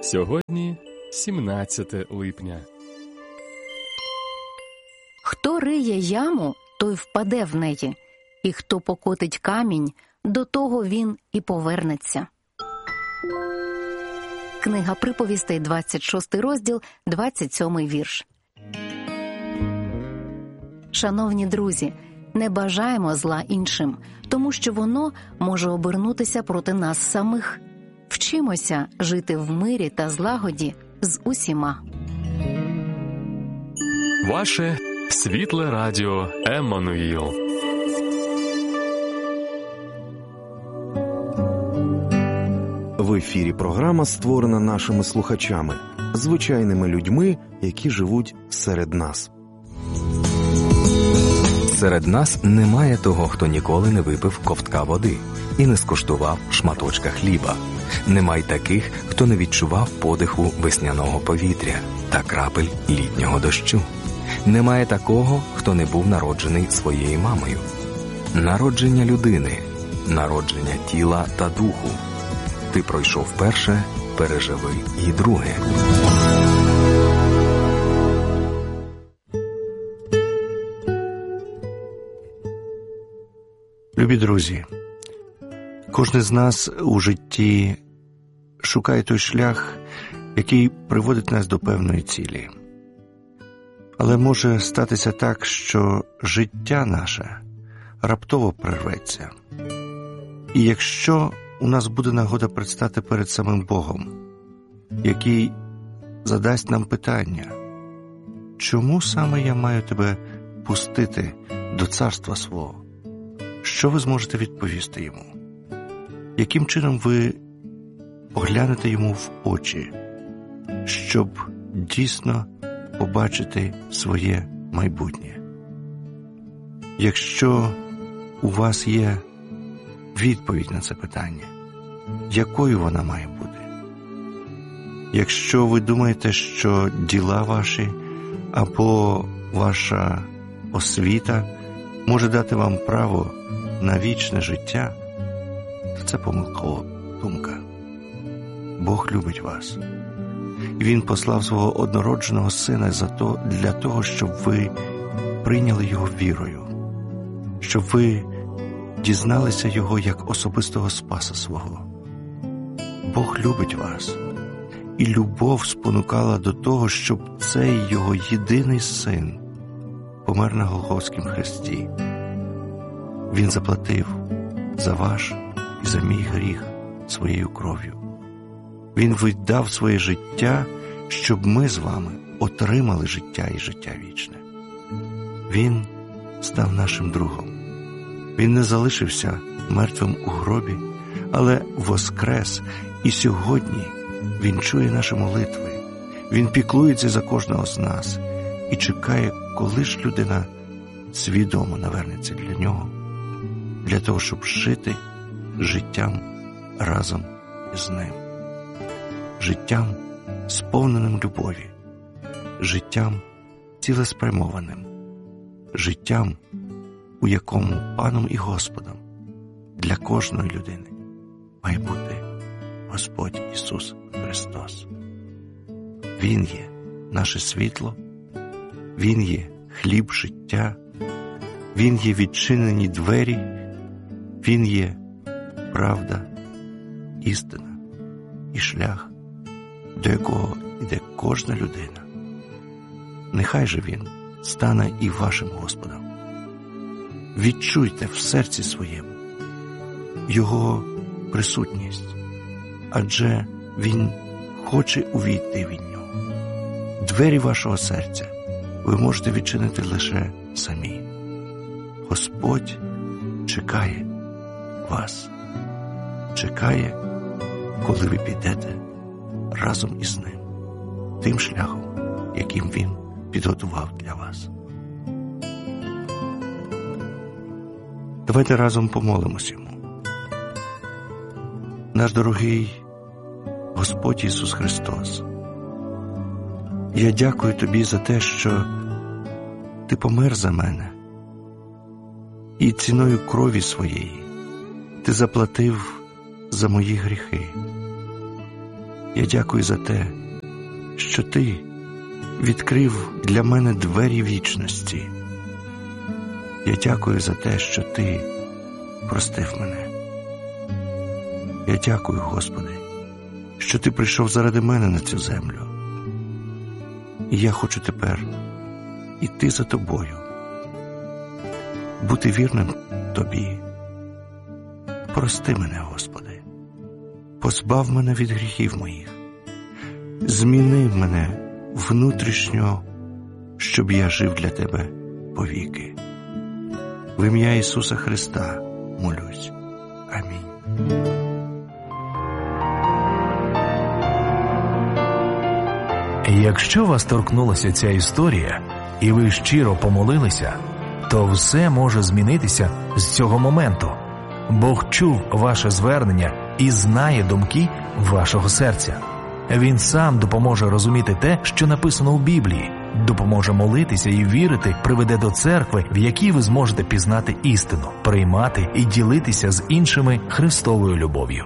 Сьогодні 17 липня. Хто риє яму, той впаде в неї, і хто покотить камінь, до того він і повернеться. Книга приповістей, 26 розділ, 27 вірш. Шановні друзі, не бажаємо зла іншим, тому що воно може обернутися проти нас самих. Вчимося жити в мирі та злагоді з усіма. Ваше світле радіо Еммануїл. В ефірі програма створена нашими слухачами, звичайними людьми, які живуть серед нас. Серед нас немає того, хто ніколи не випив ковтка води і не скуштував шматочка хліба. Нема й таких, хто не відчував подиху весняного повітря та крапель літнього дощу. Немає такого, хто не був народжений своєю мамою. Народження людини, народження тіла та духу. Ти пройшов перше, переживи і друге. Любі друзі, кожен з нас у житті шукає той шлях, який приводить нас до певної цілі. Але може статися так, що життя наше раптово прерветься. І якщо у нас буде нагода предстати перед самим Богом, який задасть нам питання: чому саме я маю тебе пустити до царства свого? Що ви зможете відповісти йому? Яким чином ви поглянете йому в очі, щоб дійсно побачити своє майбутнє? Якщо у вас є відповідь на це питання, якою вона має бути? Якщо ви думаєте, що діла ваші або ваша освіта може дати вам право на вічне життя, то це помилкова думка. Бог любить вас. І Він послав свого однородженого Сина для того, щоб ви прийняли Його вірою, щоб ви дізналися Його як особистого Спаса свого. Бог любить вас. І любов спонукала до того, щоб цей Його єдиний Син помер на Голгофськім хресті. Він заплатив за ваш і за мій гріх своєю кров'ю. Він віддав своє життя, щоб ми з вами отримали життя і життя вічне. Він став нашим другом. Він не залишився мертвим у гробі, але воскрес, і сьогодні Він чує наші молитви. Він піклується за кожного з нас і чекає, коли ж людина свідомо навернеться для нього, для того, щоб жити життям разом із ним. Життям, сповненим любові, життям цілеспрямованим, життям, у якому Паном і Господом для кожної людини має бути Господь Ісус Христос. Він є наше світло, Він є хліб життя, Він є відчинені двері, Він є правда, істина і шлях, до якого йде кожна людина. Нехай же Він стане і вашим Господом. Відчуйте в серці своєму Його присутність, адже Він хоче увійти в нього. Двері вашого серця ви можете відчинити лише самі. Господь чекає вас. Чекає, коли ви підете разом із Ним, тим шляхом, яким Він підготував для вас. Давайте разом помолимось Йому. Наш дорогий Господь Ісус Христос, я дякую Тобі за те, що Ти помер за мене, і ціною крові своєї Ти заплатив за мої гріхи. Я дякую за те, що Ти відкрив для мене двері вічності. Я дякую за те, що Ти простив мене. Я дякую, Господи, що Ти прийшов заради мене на цю землю. І я хочу тепер іти за Тобою, бути вірним Тобі. Прости мене, Господи, позбав мене від гріхів моїх, зміни мене внутрішньо, щоб я жив для Тебе повіки. В ім'я Ісуса Христа молюсь. Амінь. Якщо вас торкнулася ця історія, і ви щиро помолилися, то все може змінитися з цього моменту. Бог чув ваше звернення і знає думки вашого серця. Він сам допоможе розуміти те, що написано у Біблії, допоможе молитися і вірити, приведе до церкви, в якій ви зможете пізнати істину, приймати і ділитися з іншими Христовою любов'ю.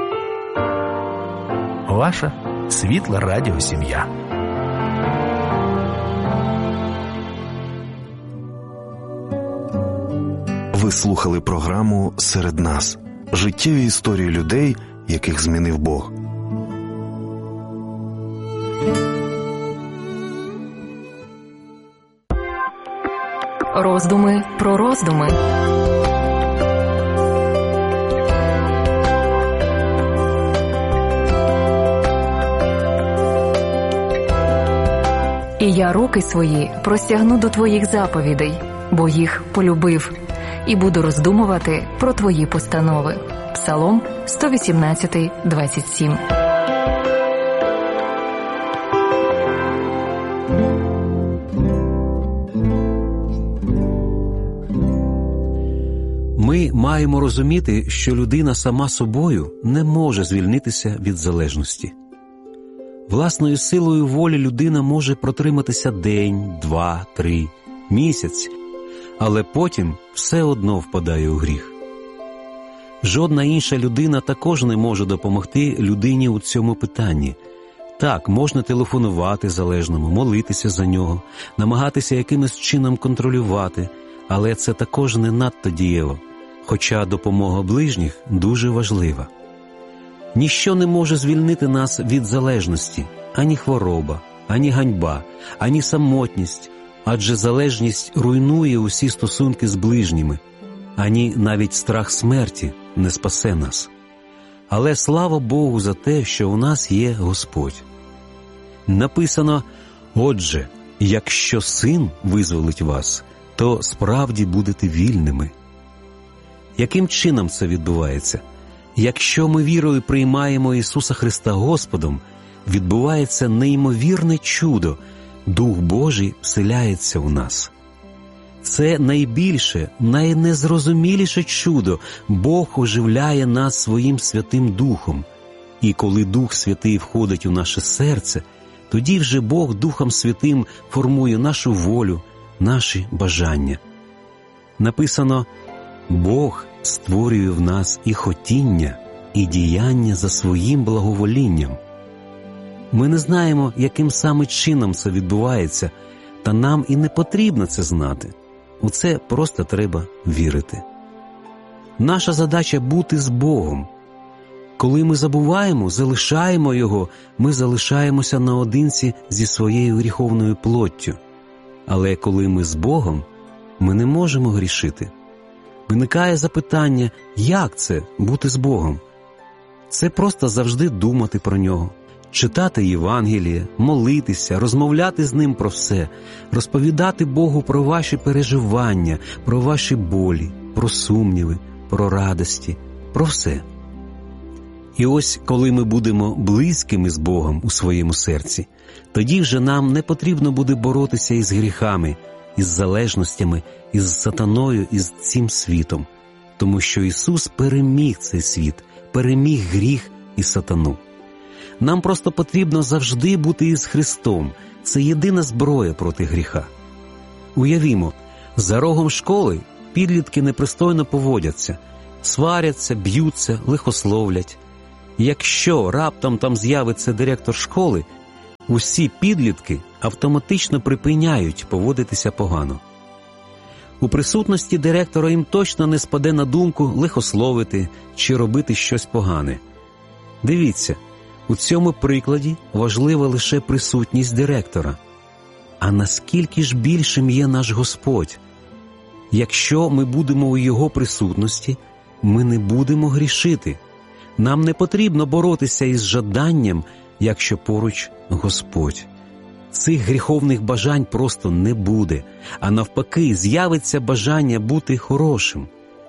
Ваша Світла Радіо Сім'я. Ви слухали програму «Серед нас» – життєві історії людей, яких змінив Бог. Роздуми про роздуми. І я руки свої простягну до твоїх заповідей, бо їх полюбив, і буду роздумувати про твої постанови. Псалом 118, 27. Ми маємо розуміти, що людина сама собою не може звільнитися від залежності. Власною силою волі людина може протриматися день, 2, 3, місяць, але потім все одно впадає у гріх. Жодна інша людина також не може допомогти людині у цьому питанні. Так, можна телефонувати залежному, молитися за нього, намагатися якимось чином контролювати, але це також не надто дієво, хоча допомога ближніх дуже важлива. Ніщо не може звільнити нас від залежності, ані хвороба, ані ганьба, ані самотність, адже залежність руйнує усі стосунки з ближніми, ані навіть страх смерті не спасе нас. Але слава Богу за те, що у нас є Господь. Написано: «Отже, якщо Син визволить вас, то справді будете вільними». Яким чином це відбувається? Якщо ми вірою приймаємо Ісуса Христа Господом, відбувається неймовірне чудо – Дух Божий вселяється у нас. Це найбільше, найнезрозуміліше чудо – Бог оживляє нас Своїм Святим Духом. І коли Дух Святий входить у наше серце, тоді вже Бог Духом Святим формує нашу волю, наші бажання. Написано: «Бог створює в нас і хотіння, і діяння за своїм благоволінням». Ми не знаємо, яким саме чином це відбувається, та нам і не потрібно це знати. У це просто треба вірити. Наша задача – бути з Богом. Коли ми забуваємо, залишаємо Його, ми залишаємося наодинці зі своєю гріховною плоттю. Але коли ми з Богом, ми не можемо грішити. Виникає запитання, як це – бути з Богом? Це просто завжди думати про Нього, читати Євангеліє, молитися, розмовляти з Ним про все, розповідати Богу про ваші переживання, про ваші болі, про сумніви, про радості, про все. І ось, коли ми будемо близькими з Богом у своєму серці, тоді вже нам не потрібно буде боротися із гріхами, із залежностями, із сатаною, із цим світом, тому що Ісус переміг цей світ, переміг гріх і сатану. Нам просто потрібно завжди бути із Христом. Це єдина зброя проти гріха. Уявімо, за рогом школи підлітки непристойно поводяться, сваряться, б'ються, лихословлять. якщо раптом там з'явиться директор школи, усі підлітки автоматично припиняють поводитися погано. У присутності директора їм точно не спаде на думку лихословити чи робити щось погане. Дивіться, у цьому прикладі важлива лише присутність директора. А наскільки ж більшим є наш Господь? Якщо ми будемо у Його присутності, ми не будемо грішити. Нам не потрібно боротися із жаданням, якщо поруч Господь. Цих гріховних бажань просто не буде, а навпаки, з'явиться бажання бути хорошим.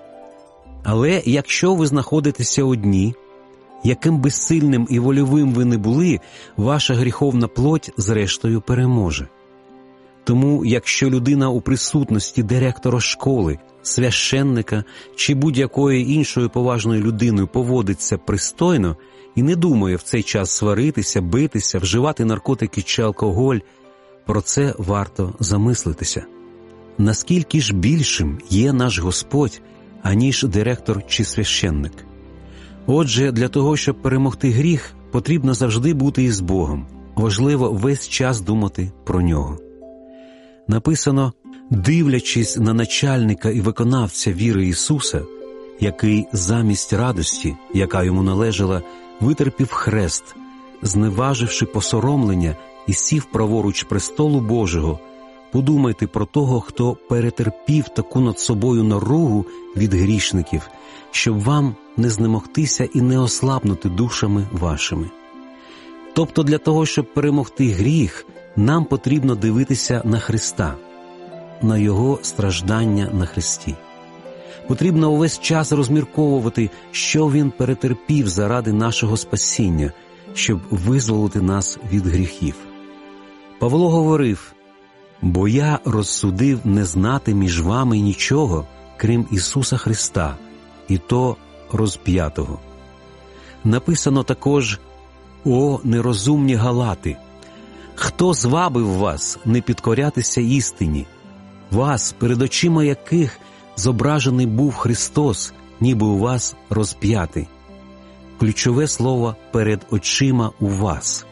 Але якщо ви знаходитеся одні, яким би сильним і вольовим ви не були, ваша гріховна плоть зрештою переможе. Тому, якщо людина у присутності директора школи, священника чи будь-якої іншої поважної людини поводиться пристойно і не думає в цей час сваритися, битися, вживати наркотики чи алкоголь, про це варто замислитися. Наскільки ж більшим є наш Господь, аніж директор чи священник? Отже, для того, щоб перемогти гріх, потрібно завжди бути із Богом. Важливо весь час думати про Нього. Написано, дивлячись на начальника і виконавця віри Ісуса, який замість радості, яка йому належала, витерпів хрест, зневаживши посоромлення і сів праворуч престолу Божого, подумайте про того, хто перетерпів таку над собою наругу від грішників, щоб вам не знемогтися і не ослабнути душами вашими. Тобто для того, щоб перемогти гріх, нам потрібно дивитися на Христа, на Його страждання на хресті. Потрібно увесь час розмірковувати, що Він перетерпів заради нашого спасіння, щоб визволити нас від гріхів. Павло говорив, «Бо я розсудив не знати між вами нічого, крім Ісуса Христа, і то розп'ятого». Написано також, «О, нерозумні галати! Хто звабив вас не підкорятися істині? Вас, перед очима яких зображений був Христос, ніби у вас розп'ятий». Ключове слово «перед очима у вас».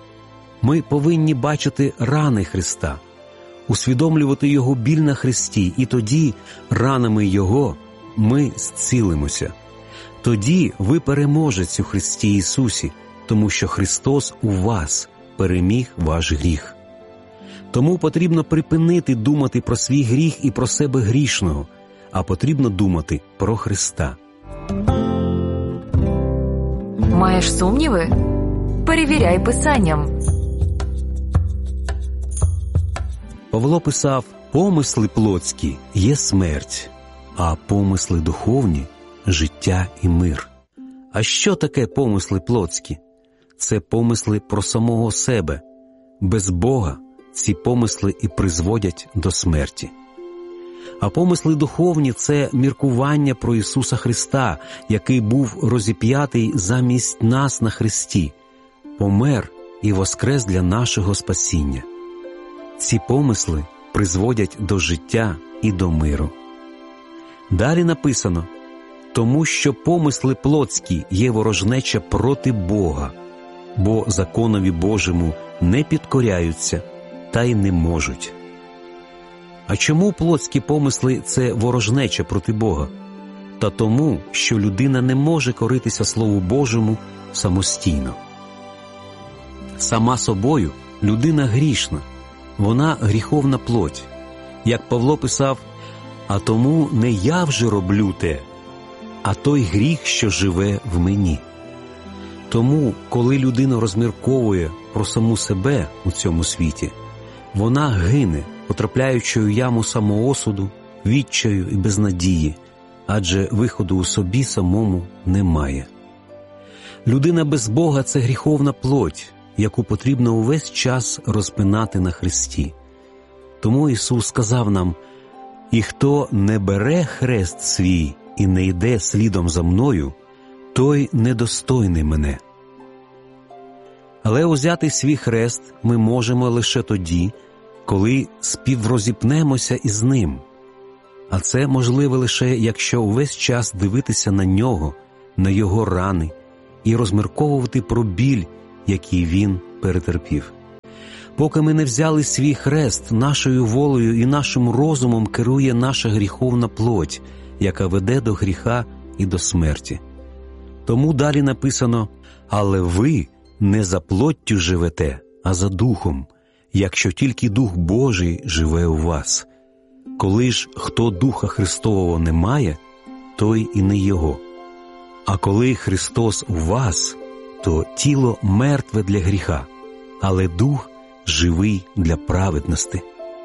Ми повинні бачити рани Христа, усвідомлювати Його біль на хресті, і тоді ранами Його ми зцілимося. Тоді ви переможець у Христі Ісусі, тому що Христос у вас переміг ваш гріх. Тому потрібно припинити думати про свій гріх і про себе грішного, а потрібно думати про Христа. Маєш сумніви? Перевіряй Писанням. Павло писав, помисли плотські є смерть, а помисли духовні – життя і мир. А що таке помисли плотські? Це помисли про самого себе. Без Бога ці помисли і призводять до смерті. А помисли духовні – це міркування про Ісуса Христа, який був розіп'ятий замість нас на хресті, помер і воскрес для нашого спасіння. Ці помисли призводять до життя і до миру. Далі написано, тому що помисли плотські є ворожнеча проти Бога, бо законові Божому не підкоряються та й не можуть. А чому плотські помисли – це ворожнеча проти Бога? Та тому, що людина не може коритися Слову Божому самостійно. Сама собою людина грішна, вона гріховна плоть. Як Павло писав, «А тому не я вже роблю те, а той гріх, що живе в мені». Тому, коли людина розмірковує про саму себе у цьому світі, вона гине, потрапляючи у яму самоосуду, відчаю і безнадії, адже виходу у собі самому немає. Людина без Бога – це гріховна плоть, яку потрібно увесь час розпинати на хресті. Тому Ісус сказав нам, «І хто не бере хрест свій і не йде слідом за мною, той недостойний мене». Але узяти свій хрест ми можемо лише тоді, коли співрозіпнемося із Ним. А це можливо лише, якщо увесь час дивитися на Нього, на Його рани і розмірковувати про біль, який він перетерпів. Поки ми не взяли свій хрест, нашою волею і нашим розумом керує наша гріховна плоть, яка веде до гріха і до смерті. Тому далі написано: «Але ви не за плоттю живете, а за духом, якщо тільки Дух Божий живе у вас. Коли ж хто Духа Христового не має, той і не його. А коли Христос у вас, то тіло мертве для гріха, але Дух живий для праведності».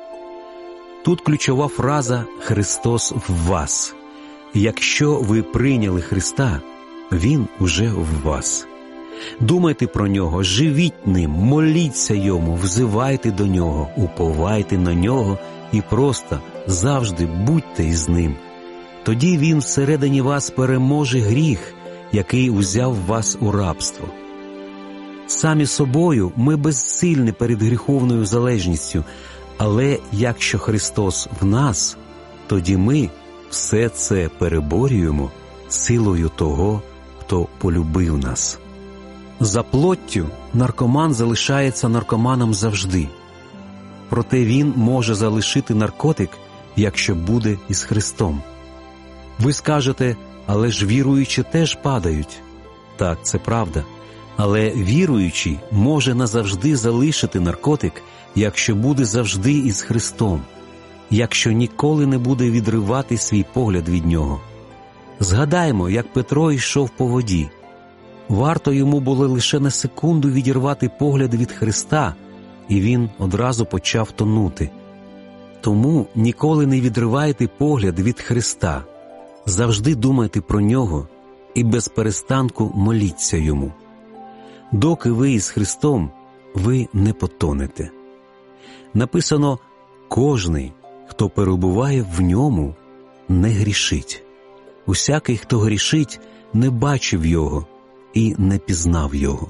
Тут ключова фраза «Христос в вас». Якщо ви прийняли Христа, Він уже в вас. Думайте про Нього, живіть Ним, моліться Йому, взивайте до Нього, уповайте на Нього і просто завжди будьте із Ним. Тоді Він всередині вас переможе гріх, який узяв вас у рабство. Самі собою ми безсильні перед гріховною залежністю, але якщо Христос в нас, тоді ми все це переборюємо силою того, хто полюбив нас. За плоттю наркоман залишається наркоманом завжди. Проте він може залишити наркотик, якщо буде із Христом. Ви скажете: але ж віруючі теж падають. Так, це правда. Але віруючий може назавжди залишити наркотик, якщо буде завжди із Христом, якщо ніколи не буде відривати свій погляд від Нього. Згадаймо, як Петро йшов по воді. Варто йому було лише на секунду відірвати погляд від Христа, і він одразу почав тонути. Тому ніколи не відривайте погляд від Христа. Завжди думайте про Нього і без перестанку моліться Йому. Доки ви із Христом, ви не потонете. Написано: «Кожний, хто перебуває в Ньому, не грішить. Усякий, хто грішить, не бачив Його і не пізнав Його».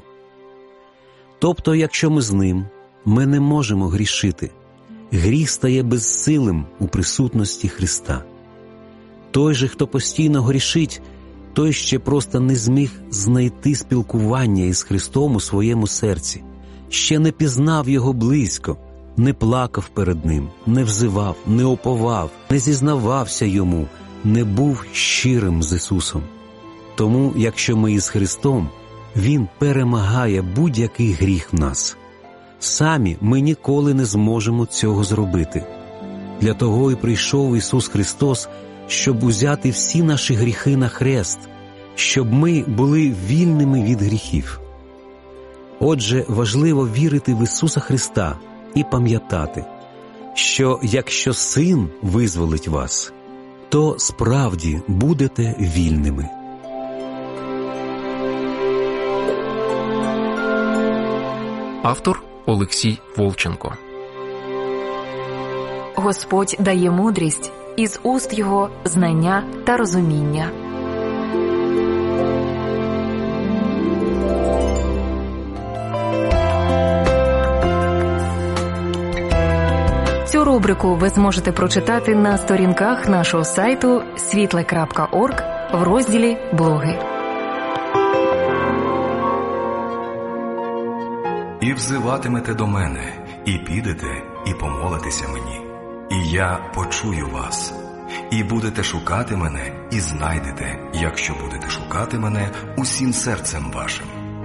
Тобто, якщо ми з Ним, ми не можемо грішити. Гріх стає безсилим у присутності Христа. Той же, хто постійно грішить, той ще просто не зміг знайти спілкування із Христом у своєму серці, ще не пізнав Його близько, не плакав перед Ним, не взивав, не оповав, не зізнавався Йому, не був щирим з Ісусом. Тому, якщо ми із Христом, Він перемагає будь-який гріх в нас. Самі ми ніколи не зможемо цього зробити. Для того і прийшов Ісус Христос, щоб узяти всі наші гріхи на хрест, щоб ми були вільними від гріхів. Отже, важливо вірити в Ісуса Христа і пам'ятати, що якщо Син визволить вас, то справді будете вільними. Автор Олексій Волченко. Господь дає мудрість, із уст Його знання та розуміння. Цю рубрику ви зможете прочитати на сторінках нашого сайту світле.орг в розділі «Блоги». «І взиватимете до мене, і підете, і помолитеся мені, і я почую вас. І будете шукати мене, і знайдете, якщо будете шукати мене усім серцем вашим».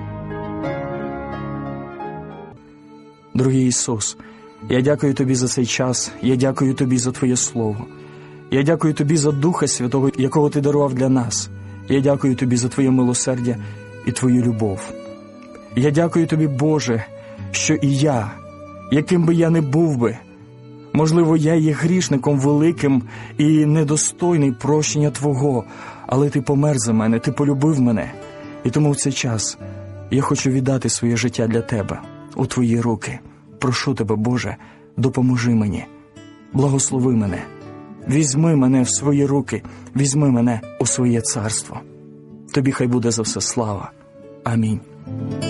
Дорогий Ісус, я дякую Тобі за цей час, я дякую Тобі за Твоє Слово. Я дякую Тобі за Духа Святого, якого Ти дарував для нас. Я дякую Тобі за Твоє милосердя і Твою любов. Я дякую Тобі, Боже, що і я, яким би я не був би, можливо, я є грішником великим і недостойний прощення Твого, але Ти помер за мене, Ти полюбив мене. І тому в цей час я хочу віддати своє життя для Тебе, у Твої руки. Прошу Тебе, Боже, допоможи мені, благослови мене, візьми мене в свої руки, візьми мене у своє царство. Тобі хай буде за все слава. Амінь.